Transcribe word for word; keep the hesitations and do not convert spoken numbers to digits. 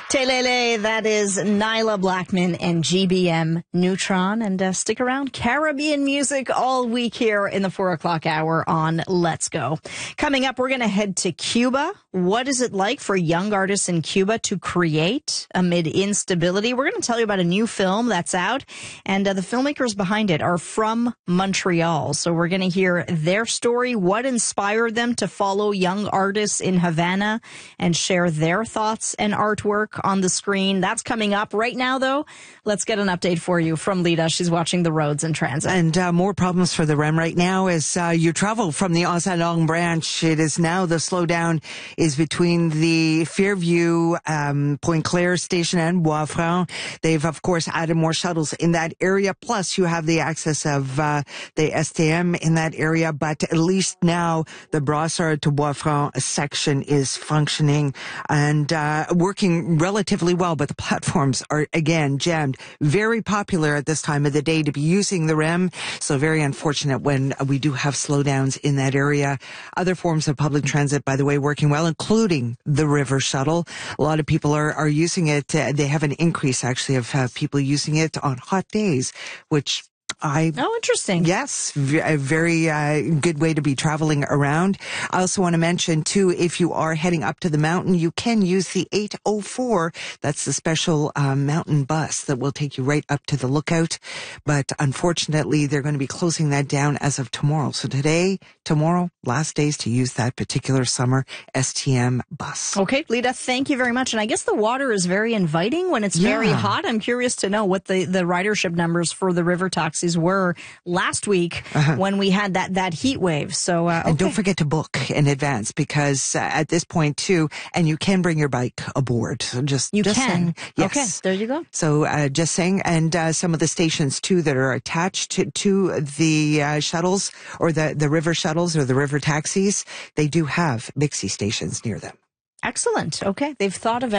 Telele, that is Nyla Blackman and G B M Neutron. And uh, stick around. Caribbean music all week here in the four o'clock hour on Let's Go. Coming up, we're going to head to Cuba. What is it like for young artists in Cuba to create amid instability? We're going to tell you about a new film that's out. And uh, the filmmakers behind it are from Montreal. So we're going to hear their story, what inspired them to follow young artists in Havana and share their thoughts and artwork on the screen. That's coming up. Right now, though, let's get an update for you from Lita. She's watching the roads in transit. And uh, more problems for the R E M right now as uh, you travel from the Anse Longue branch. It is now the slowdown is between the Fairview, um, Pointe Claire station and Bois-Franc. They've, of course, added more shuttles in that area. Plus, you have the access of uh, the S T M in that area. But at least now the Brossard to Bois-Franc section is functioning and uh, working relatively well. But the platforms are, again, jammed. Very popular at this time of the day to be using the R E M. So very unfortunate when we do have slowdowns in that area. Other forms of public transit, by the way, working well, including the river shuttle. A lot of people are, are using it. Uh, they have an increase, actually, of uh, people using it on hot days, which I, oh, interesting. Yes, a very uh, good way to be traveling around. I also want to mention, too, if you are heading up to the mountain, you can use the eight oh four. That's the special uh, mountain bus that will take you right up to the lookout. But unfortunately, they're going to be closing that down as of tomorrow. So today, tomorrow, last days to use that particular summer S T M bus. Okay, Lita, thank you very much. And I guess the water is very inviting when it's yeah. very hot. I'm curious to know what the, the ridership numbers for the river taxis were last week uh-huh. when we had that, that heat wave. So, uh, okay. And don't forget to book in advance because uh, at this point too, and you can bring your bike aboard. So just, you just can. saying, yes. Okay, there you go. So, uh, just saying, and, uh, some of the stations too that are attached to, to the, uh, shuttles or the, the river shuttles or the river taxis, they do have Bixi stations near them. Excellent. Okay. They've thought of